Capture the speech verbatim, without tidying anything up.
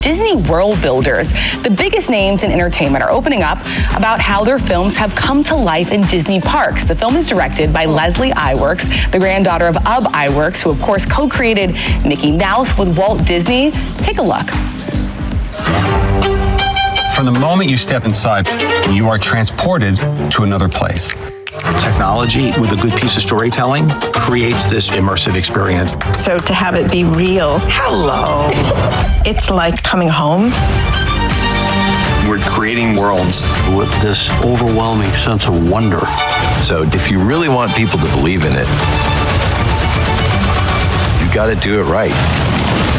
Disney World builders. The biggest names in entertainment are opening up about how their films have come to life in Disney parks. The film is directed by Leslie Iwerks, the granddaughter of Ub Iwerks, who of course co-created Mickey Mouse with Walt Disney. Take a look. From the moment you step inside, you are transported to another place. Technology with a good piece of storytelling creates this immersive experience. So to have it be real. Hello. It's like coming home. We're creating worlds with this overwhelming sense of wonder. So if you really want people to believe in it, you got to do it right.